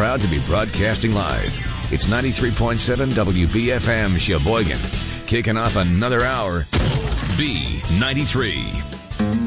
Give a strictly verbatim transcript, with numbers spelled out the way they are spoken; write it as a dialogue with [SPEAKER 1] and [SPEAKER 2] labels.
[SPEAKER 1] proud to be broadcasting live. It's ninety-three point seven W B F M Sheboygan. Kicking off another hour, B ninety-three.